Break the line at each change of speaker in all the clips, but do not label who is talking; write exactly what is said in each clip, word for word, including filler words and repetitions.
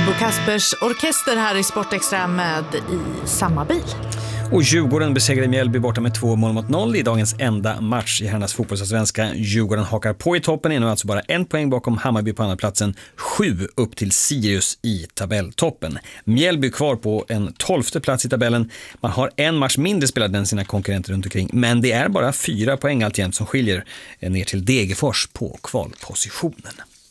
Bo Kaspers orkester här i Sportextra med I samma bil.
Och Djurgården besegrade Mjällby borta med två mål mot noll i dagens enda match i herrarnas fotbollsallsvenska. Djurgården hakar på i toppen, är nu alltså bara en poäng bakom Hammarby på andra platsen, sju upp till Sirius i tabelltoppen. Mjällby kvar på en tolfte plats i tabellen. Man har en match mindre spelad än sina konkurrenter runt omkring, men det är bara fyra poäng alltjämt som skiljer ner till Degerfors på kvalpositionen.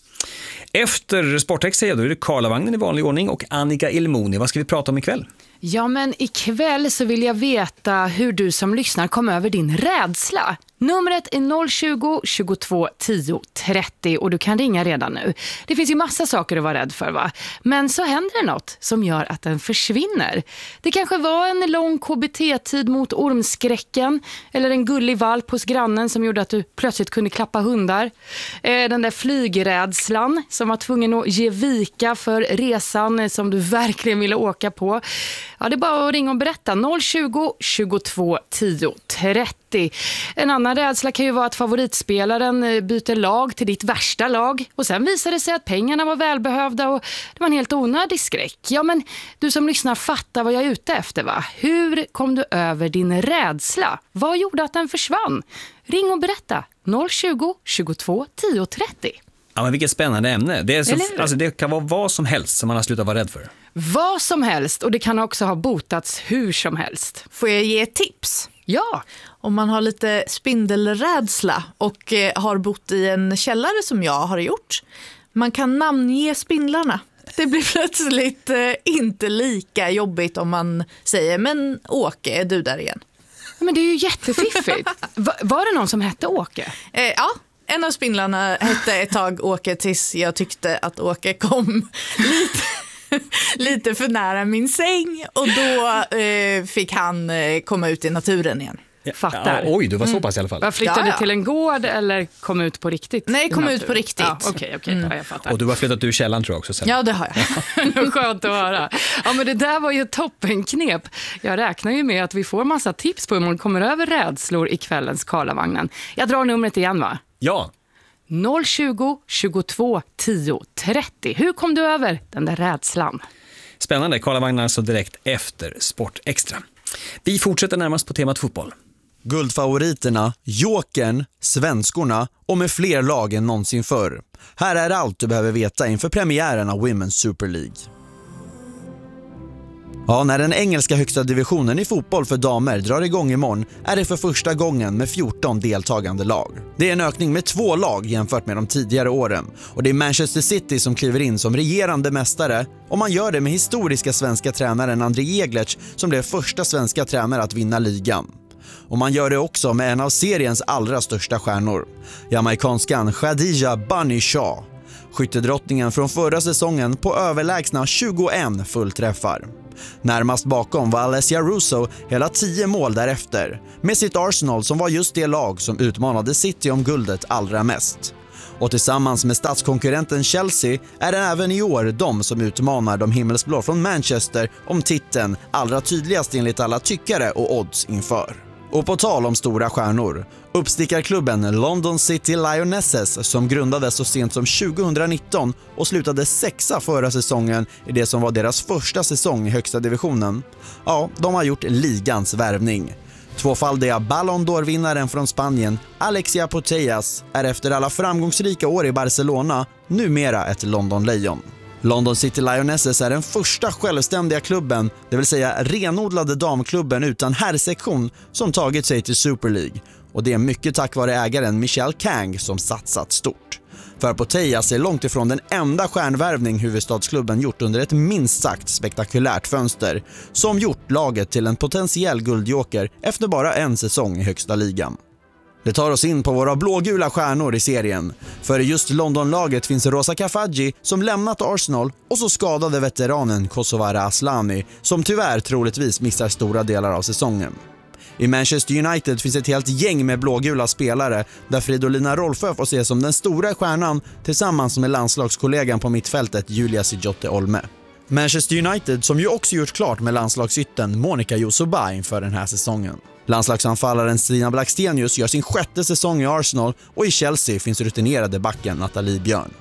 Efter Sportextra då är det Karlavagnen i vanlig ordning och Annika Ilmoni. Vad ska vi prata om ikväll?
Ja, men ikväll så vill jag veta hur du som lyssnar kom över din rädsla. Numret är noll tjugo, tjugotvå, tio, trettio och du kan ringa redan nu. Det finns ju massa saker att vara rädd för, va? Men så händer det något som gör att den försvinner. Det kanske var en lång K B T-tid mot ormskräcken eller en gullig valp hos grannen som gjorde att du plötsligt kunde klappa hundar. Den där flygrädslan som var tvungen att ge vika för resan som du verkligen ville åka på. Ja, det är bara att ringa och berätta. noll tjugo, tjugotvå, tio, trettio. En annan rädsla kan ju vara att favoritspelaren byter lag till ditt värsta lag och sen visar det sig att pengarna var välbehövda och det var en helt onödig skräck. Ja, men du som lyssnar fattar vad jag är ute efter, va? Hur kom du över din rädsla? Vad gjorde att den försvann? Ring och berätta. noll tjugo, tjugotvå, tio, trettio.
Ja, men vilket spännande ämne. Det, är så, alltså, det kan vara vad som helst som man har slutat vara rädd för.
Vad som helst, och det kan också ha botats hur som helst.
Får jag ge ett tips?
Ja.
Om man har lite spindelrädsla och eh, har bott i en källare som jag har gjort. Man kan namnge spindlarna. Det blir plötsligt eh, inte lika jobbigt om man säger, men Åke, är du där igen?
Men det är ju jättefiffigt. Va- var det någon som hette Åke?
Eh, ja. En av spindlarna hette ett tag Åke tills jag tyckte att Åke kom lite, lite för nära min säng och då eh, fick han eh, komma ut i naturen igen.
Fattar.
Ja, oj, du var så pass i alla fall.
Jag flyttade
Ja, ja.
till en gård eller kom ut på riktigt?
Nej, kom ut på riktigt.
Ja, okej, okej. Ja, jag fattar.
Och du har flyttat ur källan tror jag också sen.
Ja, det har jag.
Skönt att höra. Ja, men det där var ju toppenknep. Jag räknar ju med att vi får massa tips på hur man kommer över rädslor i kvällens Karlavagnen. Jag drar numret igen, va?
Ja.
noll tjugo, tjugotvå, tio, trettio. Hur kom du över den där rädslan?
Spännande. Karlavagnen alltså direkt efter Sportextra. Vi fortsätter närmast på temat fotboll.
Guldfavoriterna, Jokern, svenskorna och med fler lag än någonsin förr. Här är allt du behöver veta inför premiären av Women's Super League. Ja, när den engelska högsta divisionen i fotboll för damer drar igång imorgon är det för första gången med fjorton deltagande lag. Det är en ökning med två lag jämfört med de tidigare åren och det är Manchester City som kliver in som regerande mästare och man gör det med historiska svenska tränaren André Eglerts som blev första svenska tränare att vinna ligan. Och man gör det också med en av seriens allra största stjärnor, jamaikanskan Khadija Bunny Shaw, skyttedrottningen från förra säsongen på överlägsna tjugoett fullträffar. Närmast bakom var Alessia Russo hela tio mål därefter, med sitt Arsenal som var just det lag som utmanade City om guldet allra mest. Och tillsammans med statskonkurrenten Chelsea är det även i år de som utmanar de himmelsblå från Manchester om titeln allra tydligast enligt alla tyckare och odds inför. Och på tal om stora stjärnor, uppstickarklubben London City Lionesses som grundades så sent som tjugonitton och slutade sexa förra säsongen i det som var deras första säsong i högsta divisionen. Ja, de har gjort ligans värvning. Tvåfaldiga Ballon d'Or-vinnaren från Spanien, Alexia Putellas, är efter alla framgångsrika år i Barcelona numera ett London-lejon. London City Lionesses är den första självständiga klubben, det vill säga renodlade damklubben utan herrsektion, som tagit sig till Super League. Och det är mycket tack vare ägaren Michelle Kang som satsat stort. För Putellas är långt ifrån den enda stjärnvärvning huvudstadsklubben gjort under ett minst sagt spektakulärt fönster, som gjort laget till en potentiell guldjoker efter bara en säsong i högsta ligan. Det tar oss in på våra blågula stjärnor i serien. För i just Londonlaget finns Rosa Kafaji som lämnat Arsenal och så skadade veteranen Kosovare Aslani som tyvärr troligtvis missar stora delar av säsongen. I Manchester United finns ett helt gäng med blågula spelare där Fridolina Rolfö får ses som den stora stjärnan tillsammans med landslagskollegan på mittfältet Julia Sijotte Olme. Manchester United som ju också gjort klart med landslagsytten Monica Josuba inför den här säsongen. Landslagsanfallaren Stina Blackstenius gör sin sjätte säsong i Arsenal och i Chelsea finns rutinerade backen Nathalie Björn.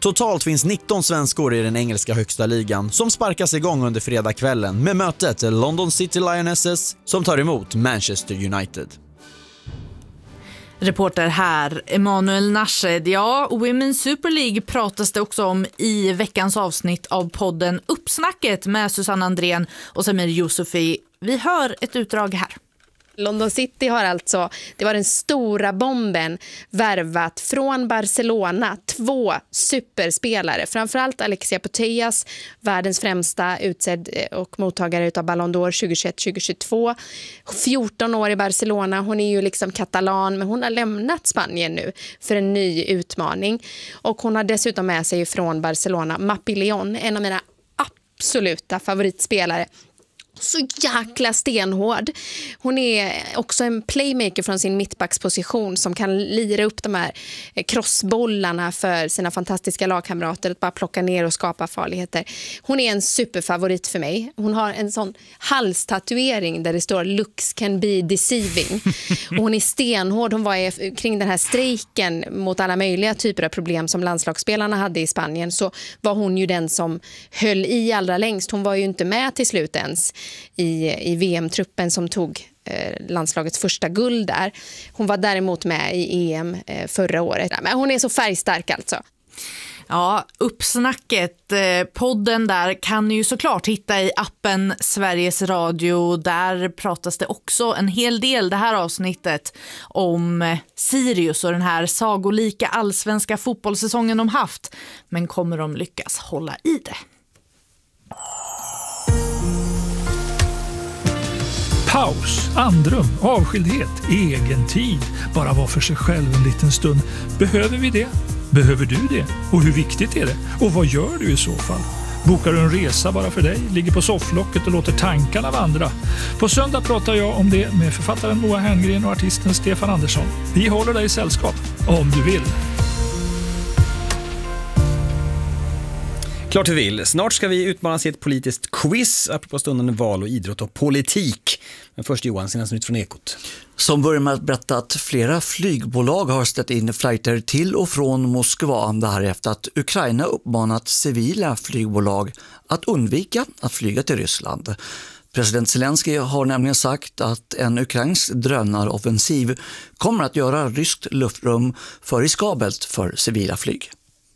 Totalt finns nitton svenskor i den engelska högsta ligan som sparkas igång under fredagskvällen med mötet London City Lionesses som tar emot Manchester United.
Reporter här, Emanuel Nashed. Ja, Women's Super League pratas det också om i veckans avsnitt av podden Uppsnacket med Susanne Andrén och Samir Yusufi. Vi hör ett utdrag här.
London City har alltså, det var den stora bomben, värvat från Barcelona två superspelare. Framförallt Alexia Putellas, världens främsta utsedd och mottagare utav Ballon d'Or tjugohundratjugoett tjugohundratjugotvå. fjorton år i Barcelona, hon är ju liksom katalan men hon har lämnat Spanien nu för en ny utmaning. Och hon har dessutom med sig från Barcelona Mapi León, en av mina absoluta favoritspelare. Så jäkla stenhård. Hon är också en playmaker från sin mittbacksposition som kan lira upp de här crossbollarna för sina fantastiska lagkamrater att bara plocka ner och skapa farligheter. Hon är en superfavorit för mig. Hon har en sån halstatuering där det står "Looks can be deceiving". Och hon är stenhård. Hon var kring den här strejken mot alla möjliga typer av problem som landslagsspelarna hade i Spanien, så var hon ju den som höll i allra längst. Hon var ju inte med till slut ens i, i V M-truppen som tog eh, landslagets första guld där. Hon var däremot med i E M eh, förra året. Men hon är så färgstark alltså.
Ja, Uppsnacket, eh, podden där kan ni ju såklart hitta i appen Sveriges Radio. Där pratas det också en hel del det här avsnittet om eh, Sirius och den här sagolika allsvenska fotbollssäsongen de haft. Men kommer de lyckas hålla i det?
Paus, andrum, avskildhet, egen tid, bara vara för sig själv en liten stund. Behöver vi det? Behöver du det? Och hur viktigt är det? Och vad gör du i så fall? Bokar du en resa bara för dig? Ligger på sofflocket och låter tankarna vandra? På söndag pratar jag om det med författaren Moa Herngren och artisten Stefan Andersson. Vi håller dig i sällskap, om du vill.
Klart vi vill. Snart ska vi utmanas i ett politiskt quiz apropå stundande val och idrott och politik. Men först Johan, senaste nytt från Ekot.
Som börjar med att berätta att flera flygbolag har ställt in flighter till och från Moskva. Det här efter att Ukraina uppmanat civila flygbolag att undvika att flyga till Ryssland. President Zelensky har nämligen sagt att en ukrainsk drönaroffensiv kommer att göra ryskt luftrum för riskabelt för civila flyg.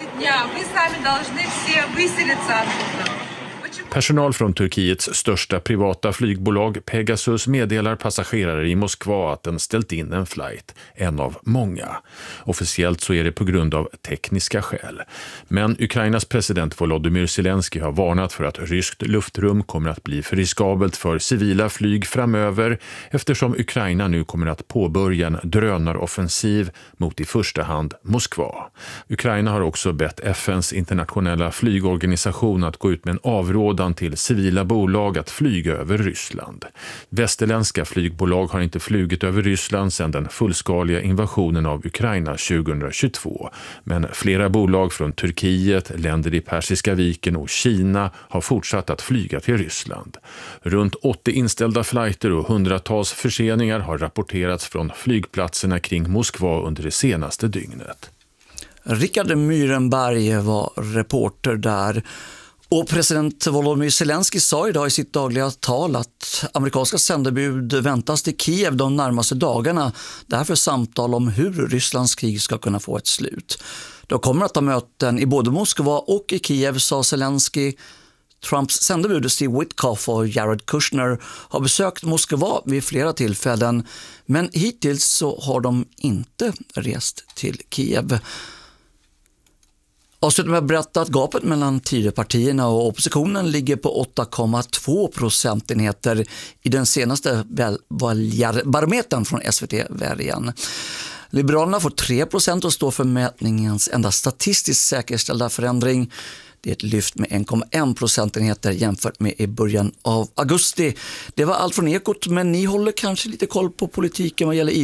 Personal från Turkiets största privata flygbolag Pegasus meddelar passagerare i Moskva att den ställt in en flight, en av många. Officiellt så är det på grund av tekniska skäl. Men Ukrainas president Volodymyr Zelensky har varnat för att ryskt luftrum kommer att bli för riskabelt för civila flyg framöver eftersom Ukraina nu kommer att påbörja en drönaroffensiv mot i första hand Moskva. Ukraina har också bett F N:s internationella flygorganisation att gå ut med en avrådan till civila bolag att flyga över Ryssland. Västerländska flygbolag har inte flugit över Ryssland sedan den fullskaliga invasionen av Ukraina tjugohundratjugotvå. Men flera bolag från Turkiet, länder i Persiska viken och Kina har fortsatt att flyga till Ryssland. Runt åttio inställda flighter och hundratals förseningar har rapporterats från flygplatserna kring Moskva under det senaste dygnet.
Rickard Myrenberg var reporter där. Och president Volodymyr Zelensky sa idag i sitt dagliga tal att amerikanska sändebud väntas till Kiev de närmaste dagarna. Därför samtal om hur Rysslands krig ska kunna få ett slut. De kommer att ha möten i både Moskva och i Kiev, sa Zelensky. Trumps sändebud Steve Witkoff och Jared Kushner har besökt Moskva vid flera tillfällen. Men hittills så har de inte rest till Kiev. Avslutar med att berätta att gapet mellan Tidöpartierna och oppositionen ligger på åtta komma två procentenheter i den senaste väljarbarometern från S V T-värjan. Liberalerna får tre procent och står för mätningens enda statistiskt säkerställda förändring. Det är ett lyft med en komma en procentenheter jämfört med i början av augusti. Det var allt från Ekot, men ni håller kanske lite koll på politiken vad gäller idrott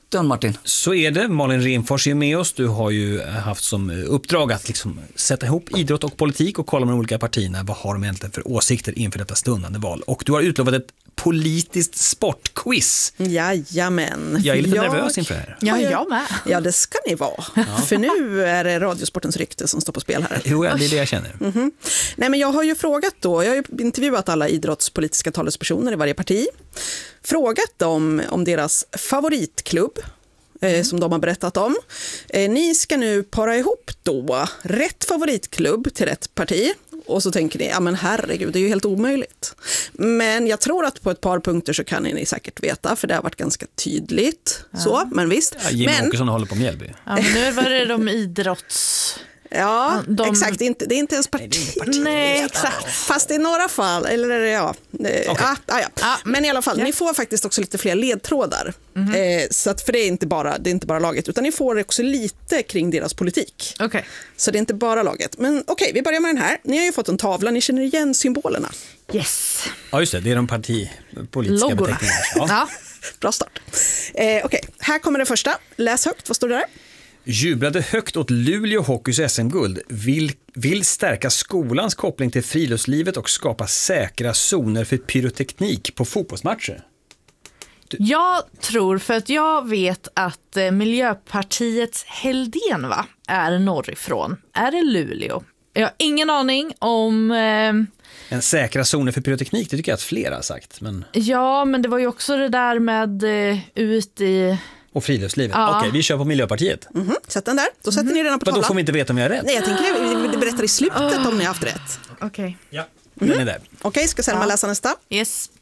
mitten, Martin.
Så är det. Malin Renfors är med oss. Du har ju haft som uppdrag att liksom sätta ihop idrott och politik och kolla med de olika partierna. Vad har de egentligen för åsikter inför detta stundande val? Och du har utlovat ett politiskt sportquiz.
Jajamän.
Jag är lite
jag...
nervös inför det här.
Ja, jag med.
Ja, det ska ni vara. Ja. För nu är det Radiosportens rykte som står på spel här.
Jo, ja, det är det jag känner.
Mm-hmm. Nej, men jag har ju frågat då, jag har ju intervjuat alla idrottspolitiska talespersoner i varje parti. Frågat dem om deras favoritklubb. Eh, som de har berättat om. Eh, ni ska nu para ihop då rätt favoritklubb till rätt parti. Och så tänker ni, ja men herregud, det är ju helt omöjligt. Men jag tror att på ett par punkter så kan ni säkert veta, för det har varit ganska tydligt. Ja. Så, men visst.
Ja, Jim
men...
Åkesson håller på Mjällby.
Ja, men nu var det de idrotts...
Ja,
de...
exakt. Det är, inte, det är inte ens parti.
Nej, Nej, exakt.
Fast i några fall, eller ja. Okay. Ah, ah, ja. Ah, men i alla fall, ja. Ni får faktiskt också lite fler ledtrådar. Mm-hmm. Eh, så att för det är, inte bara, det är inte bara laget, utan ni får också lite kring deras politik.
Okay.
Så det är inte bara laget. Men okej, okay, vi börjar med den här. Ni har ju fått en tavla, ni känner igen symbolerna.
Yes.
Ja, just det. Det är de partipolitiska
Loggorna.
beteckningarna. Ja.
Ja. Bra start. Eh, okej, okay. Här kommer det första. Läs högt, vad står det där?
Jublade högt åt Luleå Hockeys S M-guld, vill, vill stärka skolans koppling till friluftslivet och skapa säkra zoner för pyroteknik på fotbollsmatcher.
Du... Jag tror, för att jag vet att eh, Miljöpartiets Heldén va, är norrifrån. Är det Luleå? Jag har ingen aning om... Eh...
En säkra zoner för pyroteknik, det tycker jag att flera har sagt. Men...
Ja, men det var ju också det där med eh, ut i...
Och friluftslivet.
Ja.
Okej, vi kör på Miljöpartiet.
Mm-hmm. Sätt den där. Då sätter mm-hmm. ni den på tavlan.
Men då får vi inte veta om jag är rätt.
Nej, jag tänker att vi berättar i slutet oh. om ni har haft rätt.
Okej. Okay.
Ja, den är där.
Okej, okay, ska Selma ja. läsa nästa?
Yes.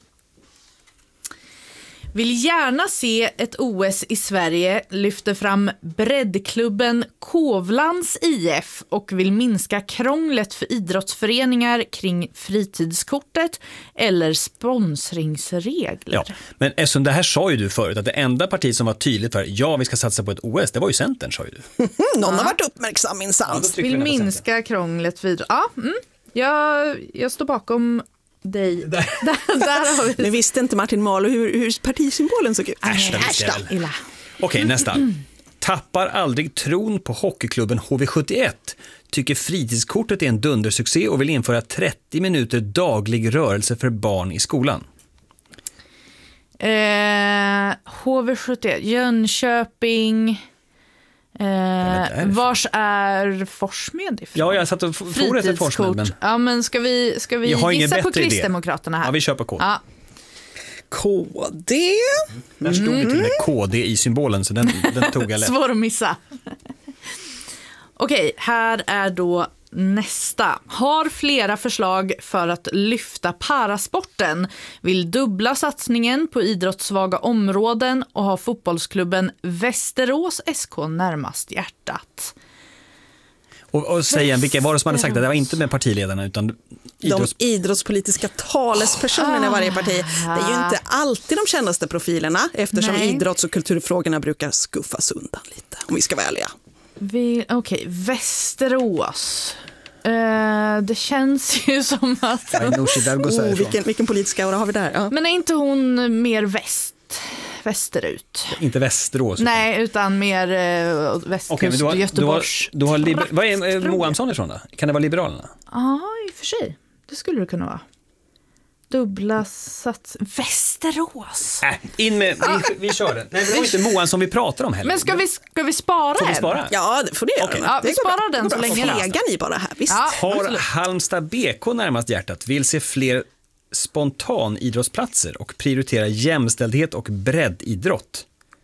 Vill gärna se ett O S i Sverige, lyfter fram breddklubben Kovlands I F och vill minska krånglet för idrottsföreningar kring fritidskortet eller sponsringsregler.
Ja, men eftersom det här sa ju du förut att det enda parti som var tydligt för ja, vi ska satsa på ett O S, det var ju Centern, sa ju du.
Någon har varit uppmärksam minsann.
Ja, vill minska krånglet för idrott. Ja, mm. jag, jag står bakom dig. Där. där, där har vi.
Men visste inte Martin Malo hur, hur partisymbolen såg ut?
Äsch, Okej, okay, nästa. Tappar aldrig tron på hockeyklubben H V sjuttioett. Tycker fritidskortet är en dundersuccé och vill införa trettio minuter daglig rörelse för barn i skolan.
Eh, H V sjuttioett, Jönköping... Eh, vars är Forsmed ifrån?
Ja, jag satt och for efter Forsmed. Men...
Ja, men ska vi, ska vi gissa på Kristdemokraterna här?
Ja, vi kör på K.
Ja.
K D.
Där stod det till och med K D i symbolen, så den, den tog jag lätt.
Svår att missa. Okej, här är då nästa. Har flera förslag för att lyfta parasporten. Vill dubbla satsningen på idrottssvaga områden och ha fotbollsklubben Västerås S K närmast hjärtat.
Och, och säga, vilka var det som hade sagt det? Det var inte med partiledarna utan
idrotts... de idrottspolitiska talespersonerna i varje parti. Det är ju inte alltid de kändaste profilerna eftersom Nej. idrotts- och kulturfrågorna brukar skuffas undan lite, om vi ska vara ärliga.
Vi, okej, okay. Västerås. Uh, det känns ju som att...
oh, vilken, vilken politiska aura har vi där? Ja.
Men är inte hon mer väst? Västerut?
Inte Västerås.
Nej, utan, utan mer uh, västkust, okay, du har, Göteborgs.
Du har, du har liber- vad är uh, Moamsson ifrån då? Kan det vara Liberalerna?
Ja, i och för sig. Det skulle det kunna vara. Dubbla sats... Västerås.
Äh, in med... Vi, vi kör den. Nej, det var inte Moan som vi pratar om heller.
Men ska vi, ska vi spara
Får vi spara?
Ja, det får ni göra.
Okay. Ja, vi sparar den så länge.
Lägga ni bara här, visst.
Ja,
har absolut. Halmstad B K närmast hjärtat vill se fler spontan idrottsplatser och prioritera jämställdhet och breddidrott.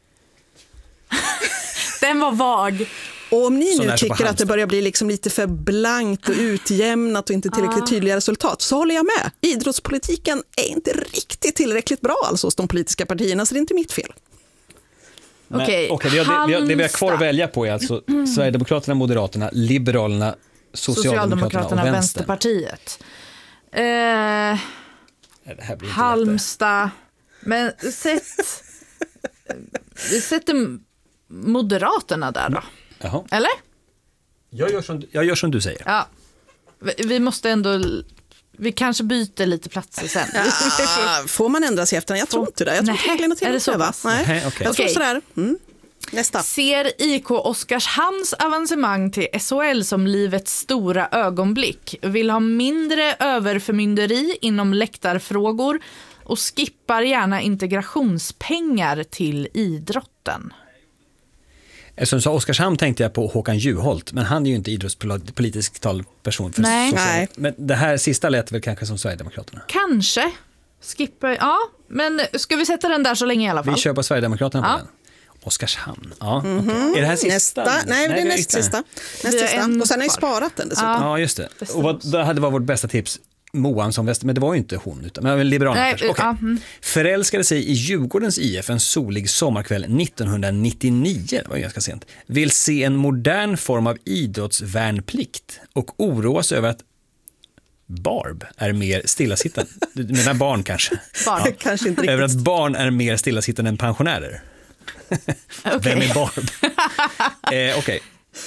Den var vag.
Och om ni nu tycker att det börjar bli liksom lite för blankt och utjämnat och inte tillräckligt tydliga resultat, så håller jag med. Idrottspolitiken är inte riktigt tillräckligt bra alltså hos de politiska partierna, så det är inte mitt fel.
Okej,
okay, det, det, det vi har kvar att välja på är alltså mm. Sverigedemokraterna, Moderaterna, Liberalerna, Socialdemokraterna, Socialdemokraterna och
Vänsterpartiet. Eh,
det här blir
Halmstad. Men sätt, vi sätter Moderaterna där då.
Jaha.
Eller?
Jag gör, som, jag gör som du säger.
Ja. Vi, vi måste ändå... Vi kanske byter lite platser sen.
Ja, får man ändra sig efter? Jag tror inte det. Jag tror
Nej,
inte till
är det så
va? Nej.
Nej, okay.
Jag tror sådär. Mm. Nästa.
Ser I K Oskarshamns avancemang till S H L som livets stora ögonblick. Vill ha mindre överförmynderi inom läktarfrågor och skippar gärna integrationspengar till idrotten.
Som sa Oskarshamn tänkte jag på Håkan Juholt, men han är ju inte idrottspolitisk talperson. För
Nej.
Nej.
Men det här sista lät väl kanske som Sverigedemokraterna.
Kanske. Skippa, ja. Men ska vi sätta den där så länge i alla fall?
Vi kör på Sverigedemokraterna
Ja.
på den. Oskarshamn. Ja, mm-hmm. Okay. Är det här sista?
Nästa. Nej, det är näst sista. Näst sista. Och sen har jag sparat den dessutom.
Ja, just det. Och vad, det hade varit vårt bästa tips. Moan som väster, men det var ju inte hon utan men Liberalerna kanske. Okay. Ja, mm. Förälskade sig i Djurgårdens I F en solig sommarkväll nittonhundranittionio, det var ganska sent. Vill se en modern form av idrottsvärnplikt och oroas över att Barb är mer stillasittande. Du menar barn kanske?
Barn.
Ja.
Kanske inte riktigt.
Över att barn är mer stillasittande än pensionärer.
Okay.
Vem är Barb? eh, Okej.
Okay.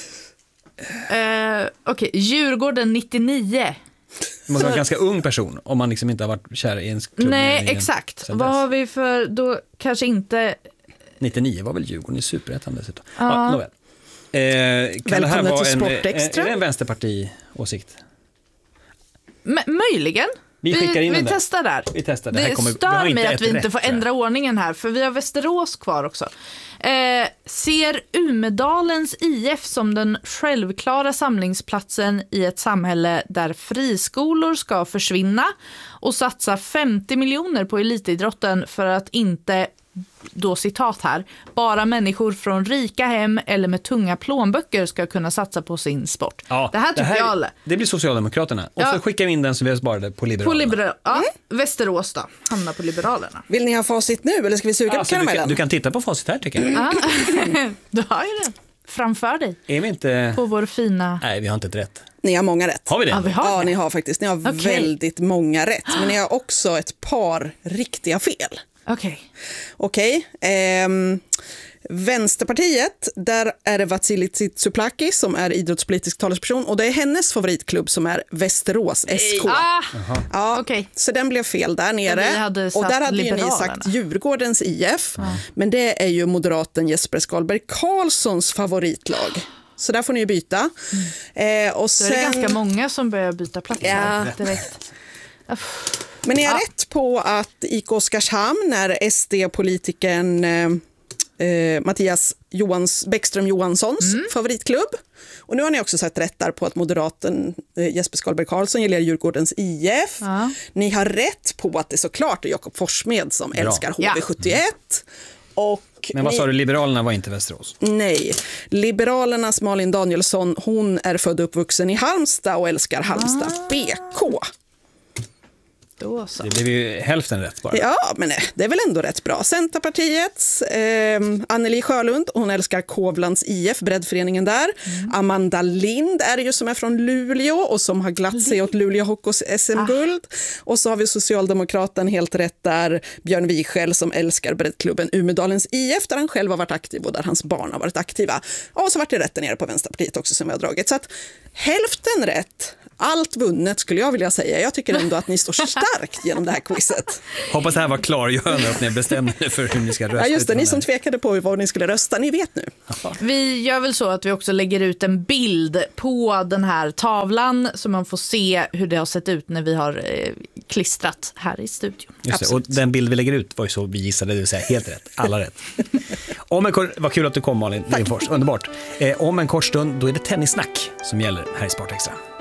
Uh, Okej, okay. Djurgården nittionio.
Det måste vara en ganska ung person om man liksom inte har varit kär i en klubb.
Nej, exakt. Vad har vi för, då kanske inte...
nittionio var väl Djurgården i Superettan dessutom.
Ja.
Ja, nåväl. Eh, kan det här vara
till
en,
Sportextra.
är det en vänsterparti-åsikt?
M- möjligen.
Vi skickar in
vi,
den
vi
där.
testar där.
Vi testar. Det,
det
här kommer,
stör
vi har inte
mig att
ett
vi inte
rätt,
får
tror jag.
ändra ordningen här, för vi har Västerås kvar också. Eh, ser Umedalens I F som den självklara samlingsplatsen i ett samhälle där friskolor ska försvinna och satsa femtio miljoner på elitidrotten för att inte, då citat här, bara människor från rika hem eller med tunga plånböcker ska kunna satsa på sin sport.
Ja,
det här tycker
det här,
jag.
Det blir Socialdemokraterna. Och
Ja.
så skickar vi in den som vi sparade på Liberalerna.
På Liberal, ja, Västerås då, hamnar på Liberalerna.
Vill ni ha facit nu eller ska vi suga
Alltså,
på
du,
karamellen?
kan, du kan titta på facit här tycker jag.
Ja, du har ju det framför dig
Är vi inte...
på vår fina...
Nej, vi har inte ett rätt.
Ni har många rätt.
Har vi det?
Ja, vi har
Ja,
det.
ni har faktiskt. Ni har
Okej.
väldigt många rätt. Men ni har också ett par riktiga fel.
Okej.
Okej. Ehm, Vänsterpartiet, där är det Vasilij Tsouplaki som är idrottspolitisk talesperson och det är hennes favoritklubb som är Västerås S K.
Ah,
Ja,
okej.
så den blev fel där nere.
vi hade
Och
satt
där hade ju ni
Liberalerna.
sagt Djurgårdens I F. Men det är ju moderaten Jesper Skalberg Karlssons favoritlag. Så där får ni ju byta. Eh, och
Då
sen...
är det ganska många som börjar byta plats
Ja.
här direkt.
Men ni har
Ja.
rätt på att I K Oskarshamn är S D-politikern eh, eh, Mattias Johans, Bäckström Johanssons
Mm.
favoritklubb. Och nu har ni också sett rätt där på att moderaten eh, Jesper Skalberg Karlsson gillar Djurgårdens I F.
Ja.
Ni har rätt på att det såklart är Jakob Forssmed som
Bra.
älskar H V
Ja.
sjuttioett. Och
Men vad
ni...
sa du, Liberalerna var inte Västerås?
Nej, Liberalernas Malin Danielsson, hon är född och uppvuxen i Halmstad och älskar Halmstad B K.
Då så.
Det blev ju hälften rätt bara.
Ja, men nej, det är väl ändå rätt bra. Centerpartiets eh, Anneli Sjölund, hon älskar Kovlands I F, breddföreningen där. Mm. Amanda Lind är det ju som är från Luleå och som har glatt sig åt Luleå Hockeys S M-guld. Ah. Och så har vi Socialdemokraten helt rätt där, Björn Wiechel som älskar breddklubben Umedalens I F där han själv har varit aktiv och där hans barn har varit aktiva. Och så vart det rätt nere på Vänsterpartiet också som vi har dragit. Så att hälften rätt. Allt vunnet skulle jag vilja säga. Jag tycker ändå att ni står starkt genom det här quizet.
Hoppas det här var klargörande att ni bestämde er för hur ni ska rösta.
Ja, just det. Ni
utan
som tvekade på vad ni skulle rösta, ni vet nu.
Vi gör väl så att vi också lägger ut en bild på den här tavlan så man får se hur det har sett ut när vi har eh, klistrat här i studion.
Just det. Och den bild vi lägger ut var ju så vi gissade, det vill säga helt rätt. Alla rätt. Om en kort, vad kul att du kom Malin Lindfors, underbart. Eh, om en kort stund då är det tennissnack som gäller här i Sportextra.